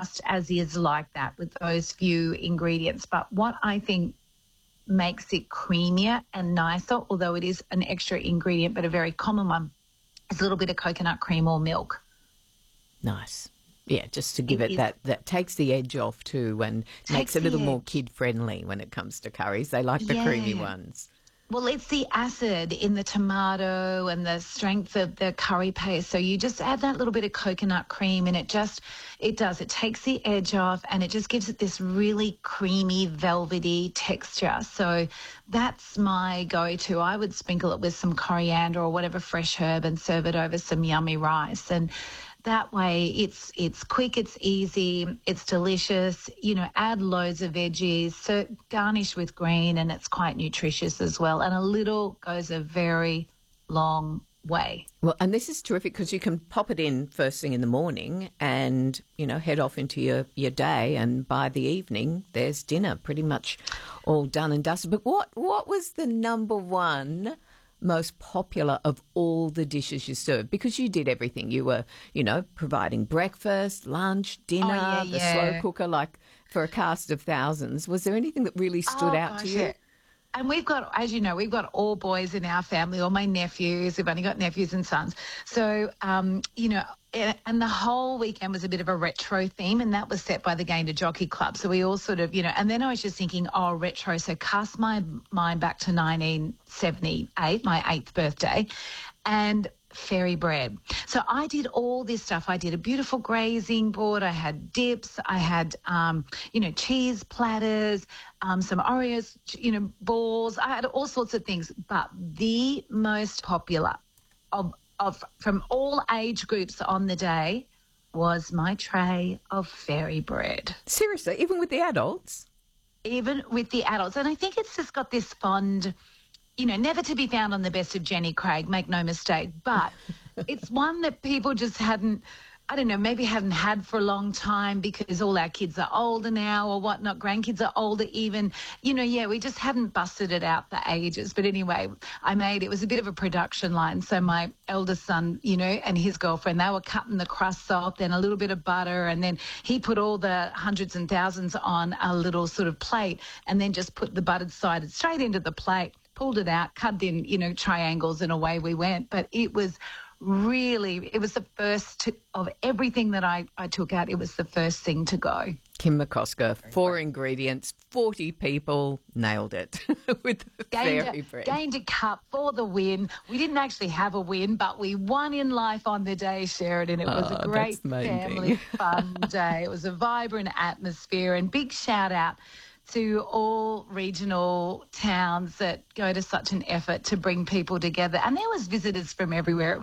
just as is like that with those few ingredients. But what I think makes it creamier and nicer, although it is an extra ingredient but a very common one, is a little bit of coconut cream or milk. Nice. Yeah, just to give it that takes the edge off too and makes it a little more kid-friendly when it comes to curries. They like the creamy ones. Well, it's the acid in the tomato and the strength of the curry paste. So you just add that little bit of coconut cream and it takes the edge off and it just gives it this really creamy, velvety texture. So that's my go-to. I would sprinkle it with some coriander or whatever fresh herb and serve it over some yummy rice. And that way it's quick, it's easy, it's delicious, add loads of veggies, so garnish with green, and it's quite nutritious as well. And a little goes a very long way. Well, and this is terrific because you can pop it in first thing in the morning and, head off into your day, and by the evening there's dinner pretty much all done and dusted. But what was the number one most popular of all the dishes you served? Because you did everything. You were, providing breakfast, lunch, dinner, the slow cooker, like for a cast of thousands. Was there anything that really stood out to you? Yeah. And we've got, as you know, we've got all boys in our family, all my nephews. We've only got nephews and sons. So, and the whole weekend was a bit of a retro theme, and that was set by the Gayndah Jockey Club. So we all sort of, and then I was just thinking, retro. So cast my mind back to 1978, my 8th birthday, and fairy bread. So I did all this stuff. I did a beautiful grazing board. I had dips. I had, cheese platters, some Oreos, balls. I had all sorts of things. But the most popular from all age groups on the day was my tray of fairy bread. Seriously, even with the adults? Even with the adults. And I think it's just got this fond, never to be found on the best of Jenny Craig, make no mistake, but it's one that people just hadn't had for a long time because all our kids are older now or whatnot. Grandkids are older even. We just hadn't busted it out the ages. But anyway, it was a bit of a production line. So my eldest son, and his girlfriend, they were cutting the crusts off, then a little bit of butter, and then he put all the hundreds and thousands on a little sort of plate and then just put the buttered side straight into the plate, pulled it out, cut in, triangles, and away we went. But it was the first of everything that I took out. It was the first thing to go. Kim McCosker, 4 ingredients, 40 people, nailed it with the fairy bread. Gained a cup for the win. We didn't actually have a win, but we won in life on the day, Sheridan. It was a great family fun day. It was a vibrant atmosphere, and big shout out to all regional towns that go to such an effort to bring people together. And there was visitors from everywhere.